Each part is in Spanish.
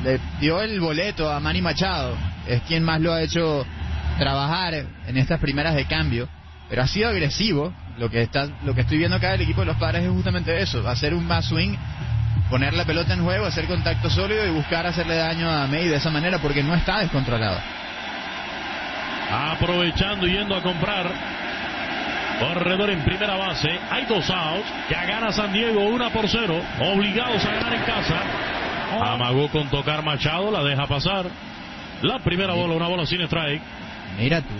le dio el boleto a Manny Machado, es quien más lo ha hecho trabajar en estas primeras de cambio, pero ha sido agresivo. Lo que estoy viendo acá del equipo de los Padres es justamente eso, hacer un más swing, poner la pelota en juego, hacer contacto sólido y buscar hacerle daño a May de esa manera, porque no está descontrolado. Aprovechando y yendo a comprar. Corredor en primera base. Hay 2 outs. Ya gana San Diego 1-0. Obligados a ganar en casa. Amagó con tocar Machado. La deja pasar. La primera bola, una bola sin strike. Mira tú.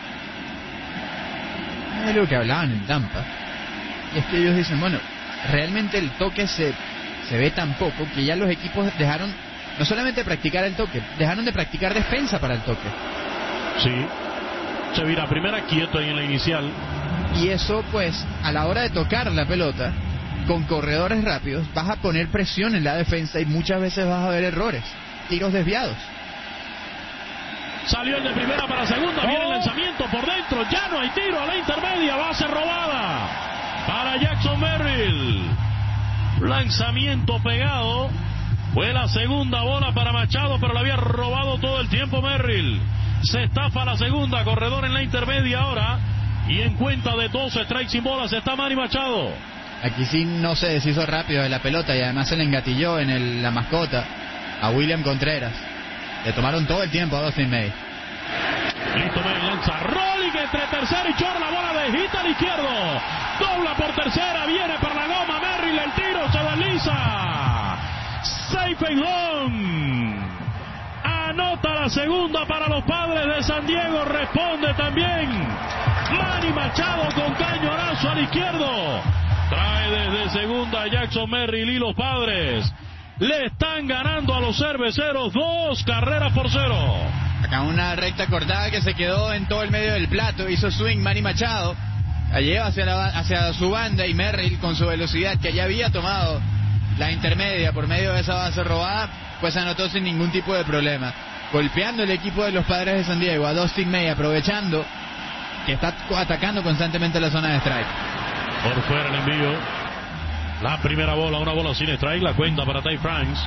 Es lo que hablaban en Tampa. Y es que ellos dicen, bueno, realmente el toque se ve tan poco que ya los equipos dejaron no solamente practicar el toque, dejaron de practicar defensa para el toque. Sí. Se vira primera quieto ahí en la inicial. Y eso, pues, a la hora de tocar la pelota, con corredores rápidos, vas a poner presión en la defensa y muchas veces vas a ver errores, tiros desviados. Salió el de primera para segunda, viene el lanzamiento por dentro, ya no hay tiro a la intermedia, base robada para Jackson Merrill. Lanzamiento pegado, fue la segunda bola para Machado, pero la había robado todo el tiempo Merrill. Se estafa la segunda, corredor en la intermedia ahora, y en cuenta de 2 strikes sin bolas está Manny Machado. Aquí sí no se deshizo rápido de la pelota y además se le engatilló en la mascota a William Contreras. Le tomaron todo el tiempo a Dustin May. Listo, May lanza rolling entre tercera y short, la bola de hit al izquierdo. Dobla por tercera, viene para la goma Merrill, el tiro se desliza. Safe and home. Anota la segunda para los Padres de San Diego, responde también Manny Machado con cañonazo al izquierdo. Trae desde segunda Jackson Merrill y los Padres le están ganando a los cerveceros 2-0. Acá una recta cortada que se quedó en todo el medio del plato, hizo swing Manny Machado, la lleva hacia su banda y Merrill con su velocidad que ya había tomado la intermedia por medio de esa base robada, pues anotó sin ningún tipo de problema, golpeando el equipo de los Padres de San Diego a Dustin May, aprovechando que está atacando constantemente la zona de strike. Por fuera el envío. La primera bola, una bola sin strike, la cuenta para Ty France.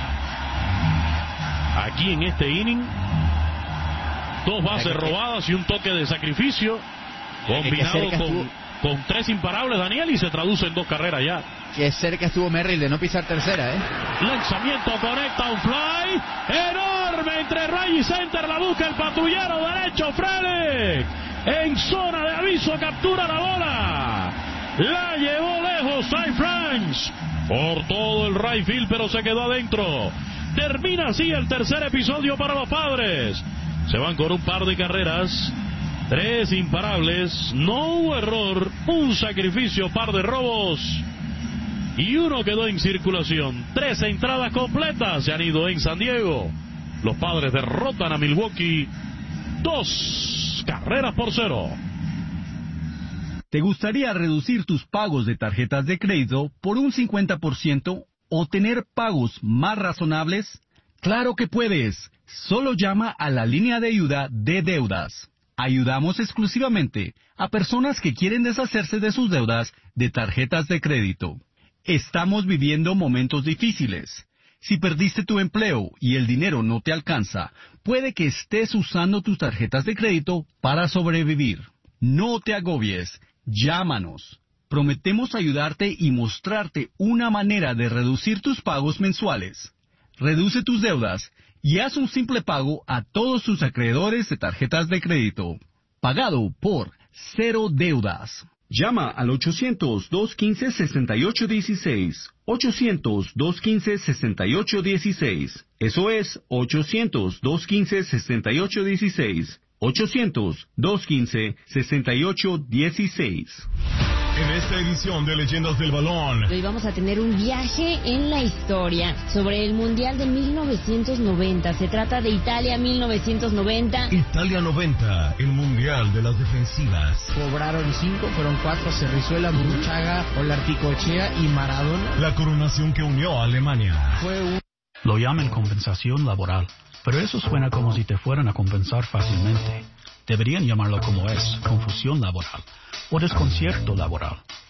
Aquí en este inning, 2 bases robadas y un toque de sacrificio, combinado con 3 imparables, Daniel, y se traduce en 2 carreras ya. Que cerca estuvo Merrill de no pisar tercera, Lanzamiento, conecta un fly enorme entre right y center, la busca el patrullero derecho, Frelick. En zona de aviso, captura la bola. La llevó lejos Ty France por todo el right field, pero se quedó adentro. Termina así el tercer episodio para los Padres. Se van con un par de carreras, 3 imparables, no hubo error, un sacrificio, par de robos y uno quedó en circulación. 3 entradas completas se han ido en San Diego. Los Padres derrotan a Milwaukee 2-0. ¿Te gustaría reducir tus pagos de tarjetas de crédito por un 50% o tener pagos más razonables? ¡Claro que puedes! Solo llama a la línea de ayuda de deudas. Ayudamos exclusivamente a personas que quieren deshacerse de sus deudas de tarjetas de crédito. Estamos viviendo momentos difíciles. Si perdiste tu empleo y el dinero no te alcanza, puede que estés usando tus tarjetas de crédito para sobrevivir. No te agobies. Llámanos. Prometemos ayudarte y mostrarte una manera de reducir tus pagos mensuales. Reduce tus deudas y haz un simple pago a todos tus acreedores de tarjetas de crédito. Pagado por Cero Deudas. Llama al 800-215-6816. 800-215-6816. Eso es 800-215-6816. 800-215-6816. En esta edición de Leyendas del Balón, hoy vamos a tener un viaje en la historia sobre el Mundial de 1990. Se trata de Italia 1990. Italia 90, el Mundial de las Defensivas. Cobraron 5, fueron 4, Cerrizuela, Burruchaga, Olarticochea y Maradona. La coronación que unió a Alemania. Lo llaman compensación laboral, pero eso suena como si te fueran a compensar fácilmente. Deberían llamarlo como es, confusión laboral, o desconcierto laboral,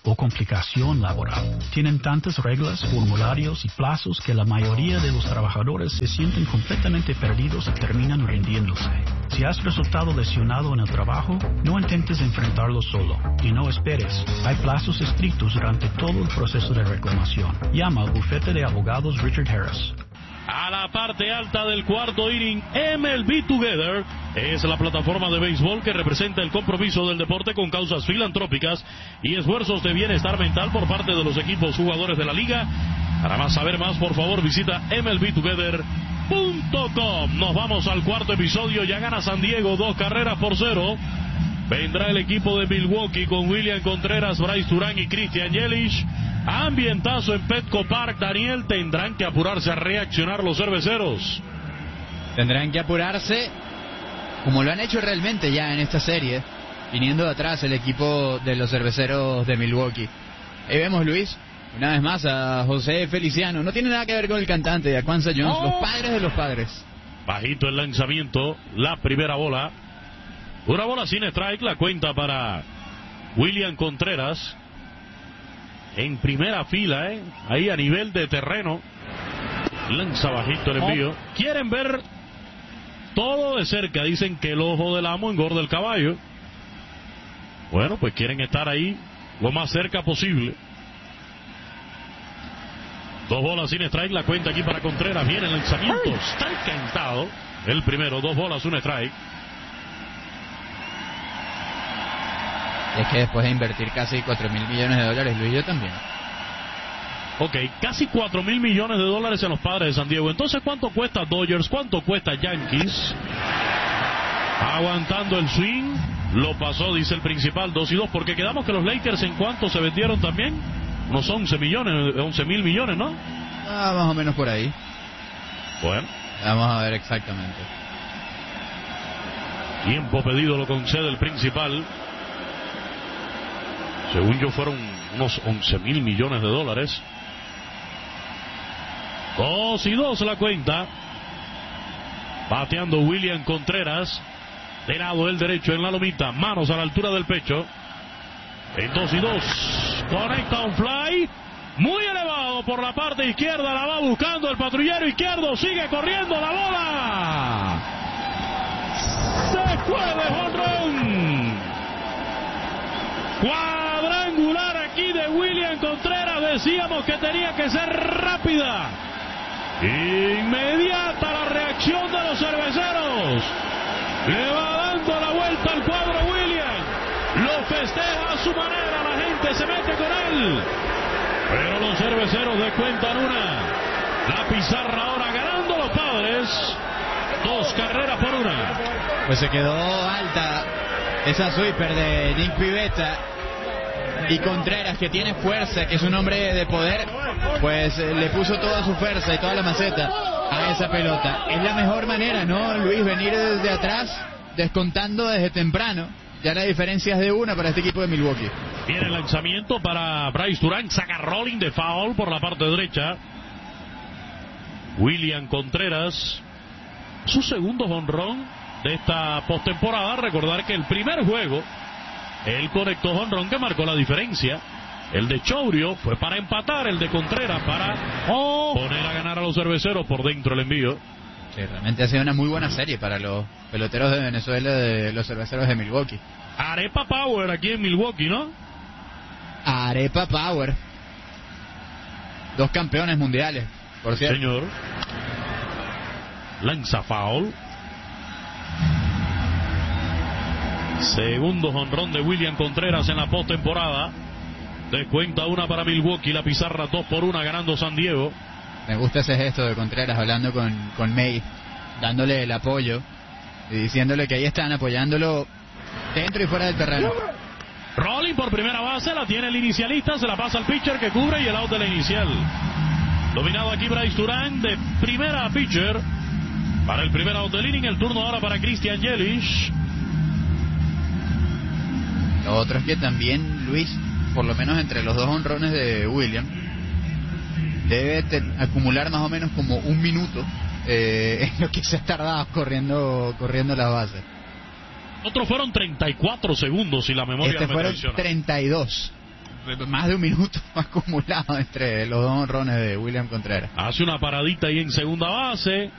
o complicación laboral. Tienen tantas reglas, formularios y plazos que la mayoría de los trabajadores se sienten completamente perdidos y terminan rindiéndose. Si has resultado lesionado en el trabajo, no intentes enfrentarlo solo y no esperes. Hay plazos estrictos durante todo el proceso de reclamación. Llama al bufete de abogados Richard Harris. A la parte alta del cuarto inning, MLB Together es la plataforma de béisbol que representa el compromiso del deporte con causas filantrópicas y esfuerzos de bienestar mental por parte de los equipos jugadores de la liga. Para saber más, por favor, visita MLBtogether.com. Nos vamos al cuarto episodio. Ya gana San Diego 2-0. Vendrá el equipo de Milwaukee con William Contreras, Bryce Durán y Christian Yelich. Ambientazo en Petco Park. Daniel, tendrán que apurarse a reaccionar los cerveceros. Tendrán que apurarse, como lo han hecho realmente ya en esta serie, viniendo de atrás el equipo de los cerveceros de Milwaukee. Ahí vemos, Luis, una vez más a José Feliciano. No tiene nada que ver con el cantante de Aquanza Jones, los padres de los padres. Bajito el lanzamiento, la primera bola. Una bola sin strike, la cuenta para William Contreras. En primera fila, ahí a nivel de terreno. Lanza bajito el envío. Quieren ver todo de cerca. Dicen que el ojo del amo engorda el caballo. Bueno, pues quieren estar ahí lo más cerca posible. 2 bolas sin strike, la cuenta aquí para Contreras. Viene el lanzamiento, está encantado. El primero, 2 bolas, 1 strike. Es que después de invertir casi $4,000 millones, Luis, yo también. Ok, casi $4,000 millones en los padres de San Diego. Entonces, ¿cuánto cuesta Dodgers? ¿Cuánto cuesta Yankees? Aguantando el swing. Lo pasó, dice el principal, 2-2. Porque quedamos que los Lakers, ¿en cuánto se vendieron también? Unos 11,000 millones, ¿no? Más o menos por ahí. Bueno. Vamos a ver exactamente. Tiempo pedido lo concede el principal. Según yo fueron unos 11,000 millones. 2-2 la cuenta. Bateando William Contreras. De lado el derecho en la lomita. Manos a la altura del pecho. En 2-2. Conecta un fly. Muy elevado por la parte izquierda. La va buscando el patrullero izquierdo. Sigue corriendo la bola. Se fue de jonrón. Cuadrangular aquí de William Contreras. Decíamos que tenía que ser rápida. Inmediata la reacción de los cerveceros. Le va dando la vuelta al cuadro William. Lo festeja a su manera. La gente se mete con él. Pero los cerveceros descuentan una. La pizarra ahora ganando los padres. 2-1. Pues se quedó alta esa sweeper de Nick Pivetta. Y Contreras, que tiene fuerza, que es un hombre de poder, pues le puso toda su fuerza y toda la maceta a esa pelota. Es la mejor manera, ¿no, Luis? Venir desde atrás, descontando desde temprano. Ya la diferencia es de 1 para este equipo de Milwaukee. Viene el lanzamiento para Bryce Durán. Saca rolling de foul por la parte derecha. William Contreras, su segundo jonrón de esta postemporada. Recordar que el primer juego él conectó jonrón que marcó la diferencia. El de Chourio fue para empatar, el de Contreras para poner a ganar a los cerveceros por dentro el envío. Sí, realmente ha sido una muy buena serie para los peloteros de Venezuela, de los cerveceros de Milwaukee. Arepa Power aquí en Milwaukee, ¿no? Arepa Power. 2 campeones mundiales, por cierto. Señor. Lanza foul. Segundo jonrón de William Contreras en la postemporada. Descuenta 1 para Milwaukee. La pizarra 2-1 ganando San Diego. Me gusta ese gesto de Contreras hablando con May, dándole el apoyo y diciéndole que ahí están apoyándolo dentro y fuera del terreno. Rolling por primera base, la tiene el inicialista, se la pasa al pitcher que cubre y el out de la inicial. Dominado aquí Bryce Durán de primera a pitcher. Para el primer out del inning, el turno ahora para Christian Yelich. Lo otro es que también Luis, por lo menos entre los 2 jonrones de William, debe acumular más o menos como 1 minuto en lo que se ha tardado corriendo las bases. Otros fueron 34 segundos, si la memoria me fueron traiciona. 32. más de un minuto acumulado entre los dos honrones de William Contreras. Hace una paradita ahí en segunda base.